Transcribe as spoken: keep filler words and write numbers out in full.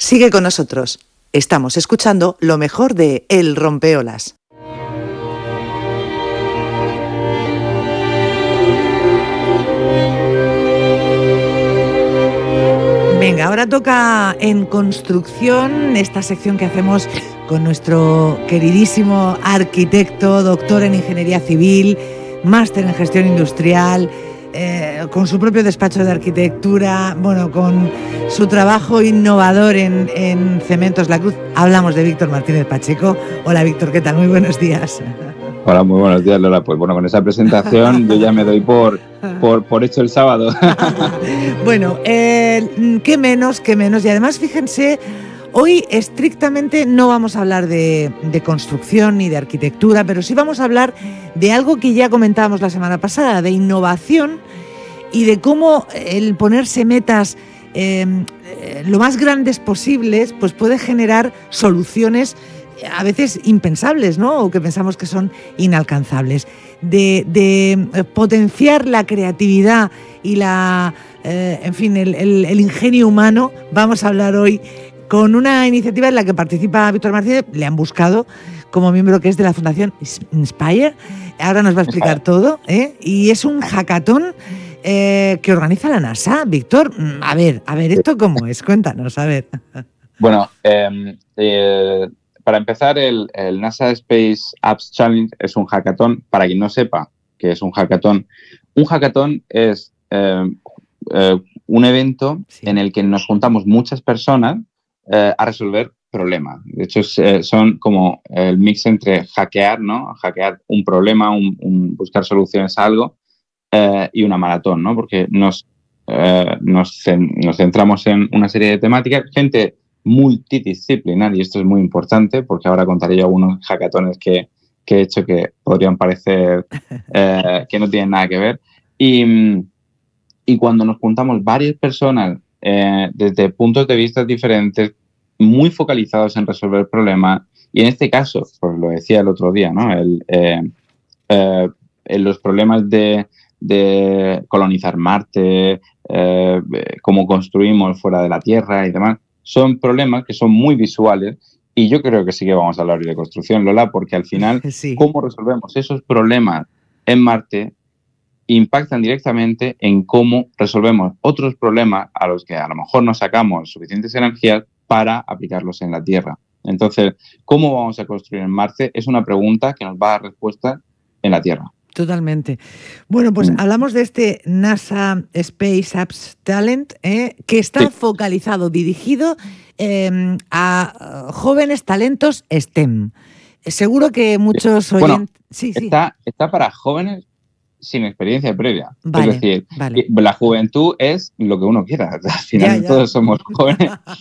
Sigue con nosotros. Estamos escuchando lo mejor de El Rompeolas. Venga, ahora toca En Construcción, esta sección que hacemos con nuestro queridísimo arquitecto, doctor en Ingeniería Civil, máster en Gestión Industrial, eh, con su propio despacho de arquitectura, bueno, con su trabajo innovador en, en Cementos La Cruz. Hablamos de Víctor Martínez Pacheco. Hola Víctor, ¿qué tal? Muy buenos días. Hola, muy buenos días, Lola. Pues bueno, con esa presentación yo ya me doy por, por, por hecho el sábado. Bueno, eh, qué menos, qué menos. Y además, fíjense, hoy estrictamente no vamos a hablar de, de construcción ni de arquitectura, pero sí vamos a hablar de algo que ya comentábamos la semana pasada, de innovación y de cómo el ponerse metas eh, lo más grandes posibles pues puede generar soluciones a veces impensables, ¿no? O que pensamos que son inalcanzables. De, de potenciar la creatividad y la, eh, en fin, el, el, el ingenio humano. Vamos a hablar hoy con una iniciativa en la que participa Víctor Martínez. Le han buscado como miembro que es de la Fundación Inspire. Ahora nos va a explicar todo, ¿eh? Y es un hackathon eh, que organiza la NASA. Víctor, a ver, a ver, ¿esto cómo es? Cuéntanos, a ver. Bueno, eh, eh, para empezar, el, el NASA Space Apps Challenge es un hackathon. Para quien no sepa qué es un hackathon, un hackathon es eh, eh, un evento sí. en el que nos juntamos muchas personas eh, a resolver problemas. De hecho, es, eh, son como el mix entre hackear, ¿no? Hackear un problema, un, un buscar soluciones a algo eh, y una maratón, ¿no? Porque nos, eh, nos, nos centramos en una serie de temáticas. Gente multidisciplinar, y esto es muy importante porque ahora contaré yo algunos hackatones que, que he hecho que podrían parecer eh, que no tienen nada que ver. Y, y cuando nos juntamos varias personas eh, desde puntos de vista diferentes, muy focalizados en resolver problemas, y en este caso, pues lo decía el otro día, ¿no? El, eh, eh, en los problemas de, de colonizar Marte, eh, cómo construimos fuera de la Tierra y demás, son problemas que son muy visuales, y yo creo que sí que vamos a hablar de construcción, Lola, porque al final, sí. cómo resolvemos esos problemas en Marte impactan directamente en cómo resolvemos otros problemas a los que a lo mejor no sacamos suficientes energías para aplicarlos en la Tierra. Entonces, ¿cómo vamos a construir en Marte? Es una pregunta que nos va a dar respuesta en la Tierra. Totalmente. Bueno, pues mm. hablamos de este NASA Space Apps Talent, ¿eh? que está sí. focalizado, dirigido eh, a jóvenes talentos STEM. Seguro que muchos bueno, oyentes... Sí, sí. Está, está para jóvenes sin experiencia previa. Vale, es decir, vale. la juventud es lo que uno quiera. Al final ya, ya. todos somos jóvenes